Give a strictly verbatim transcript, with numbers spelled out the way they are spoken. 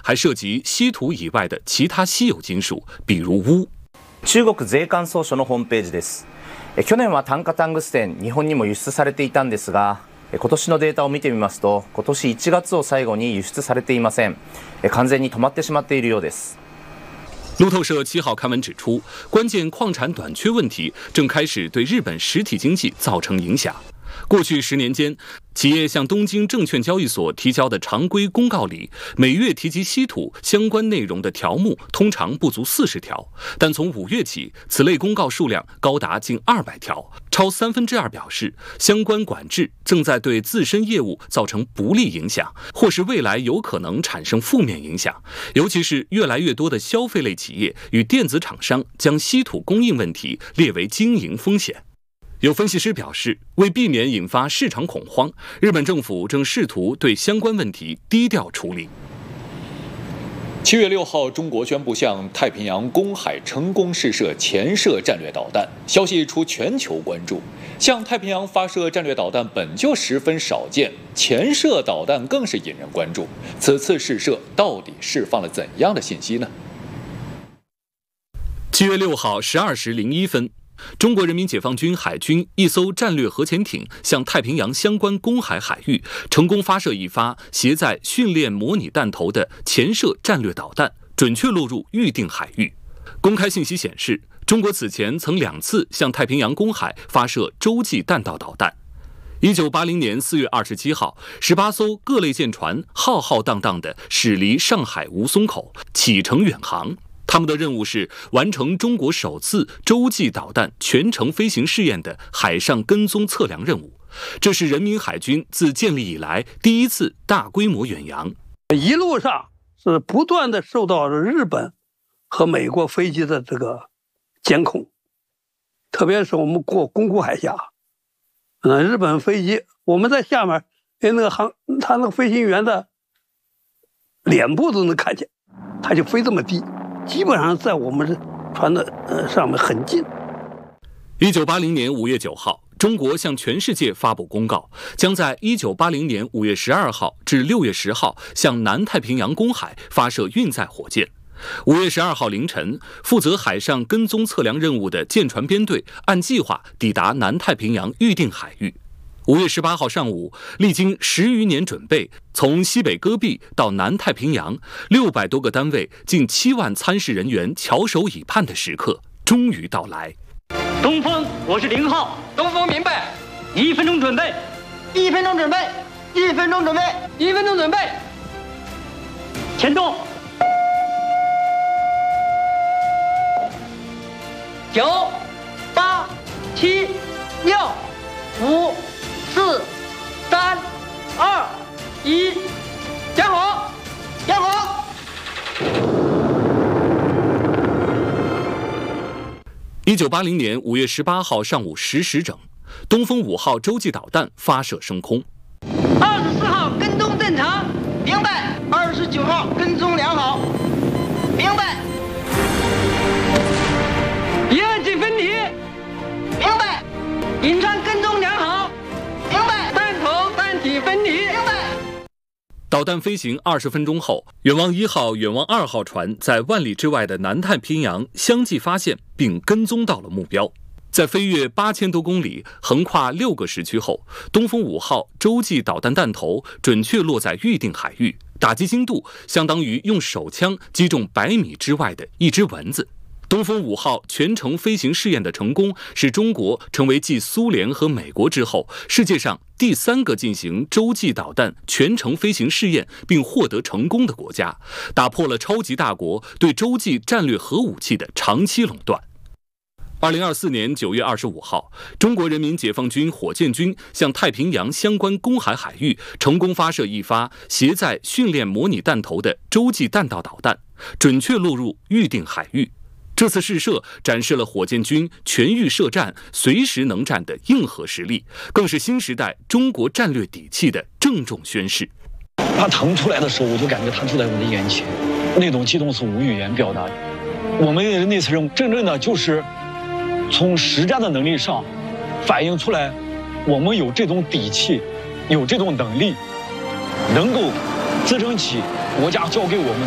还涉及稀土以外的其他稀有金属，比如钨。 中国税関総署のホームページです。去年は炭化タングステン、日本にも輸出されていたんですが、今年のデータを見てみますと、今年いちがつを最後に輸出されていません。完全に止まってしまっているようです。 路透社七号刊文指出，关键矿产短缺问题正开始对日本实体经济造成影响。过去十年间，企业向东京证券交易所提交的常规公告里，每月提及稀土相关内容的条目通常不足四十条，但从五月起，此类公告数量高达近二百条，超三分之二表示相关管制正在对自身业务造成不利影响，或是未来有可能产生负面影响。尤其是越来越多的消费类企业与电子厂商将稀土供应问题列为经营风险。有分析师表示，为避免引发市场恐慌，日本政府正试图对相关问题低调处理。 七月六号，中国宣布向太平洋公海成功试射潜射战略导弹，消息一出，全球关注。向太平洋发射战略导弹本就十分少见，潜射导弹更是引人关注。此次试射到底释放了怎样的信息呢？ 七月六号十二时零一分。中国人民解放军海军一艘战略核潜艇向太平洋相关公海海域成功发射一发携载训练模拟弹头的潜射战略导弹，准确落入预定海域。公开信息显示，中国此前曾两次向太平洋公海发射洲际弹道导弹。一九八零年四月二十七号，十八艘各类舰船浩浩荡荡地驶离上海吴淞口，启程远航。他们的任务是完成中国首次洲际导弹全程飞行试验的海上跟踪测量任务，这是人民海军自建立以来第一次大规模远洋。 一路上是不断的受到日本和美国飞机的这个监控，特别是我们过宫古海峡，嗯，日本飞机我们在下面，那个航他那个飞行员的脸部都能看见，他就飞这么低。基本上在我们船的呃上面很近。 一九八零年五月九号，中国向全世界发布公告，将在一九八零年五月十二号至六月十号向南太平洋公海发射运载火箭。五月十二号凌晨，负责海上跟踪测量任务的舰船编队按计划抵达南太平洋预定海域。五月十八号上午，历经十余年准备，从西北戈壁到南太平洋，六百多个单位、近七万参试人员翘首以盼的时刻终于到来。 东风，我是零号。 东风明白。 一分钟准备。 一分钟准备。一分钟准备。 一分钟准备。前动。 九、八、七、六、五。四、三、二、一，点火！点火！ 一九八零年五月十八号上午十时整，东风五号洲际导弹发射升空。 二十四号跟踪正常，明白。二十九号跟踪良好，明白。 一二级分离， 明白。 引船跟踪良好。分离。 导弹飞行二十分钟后，远望一号、远望二号船在万里之外的南太平洋相继发现并跟踪到了目标。在飞越八千多公里、横跨六个时区后，东风五号洲际导弹弹头准确落在预定海域，打击精度相当于用手枪击中百米之外的一只蚊子。东风五号全程飞行试验的成功，使中国成为继苏联和美国之后，世界上第三个进行洲际导弹全程飞行试验并获得成功的国家，打破了超级大国对洲际战略核武器的长期垄断。二零二四年九月二十五号，中国人民解放军火箭军向太平洋相关公海海域成功发射一发携载训练模拟弹头的洲际弹道导弹，准确落入预定海域。这次试射展示了火箭军全域射战、随时能战的硬核实力，更是新时代中国战略底气的郑重宣示。 它腾出来的时候，我就感觉它就在我的眼前，那种激动是无语言表达的。我们那次任务真正的就是从实战的能力上反映出来，我们有这种底气，有这种能力，能够支撑起国家交给我们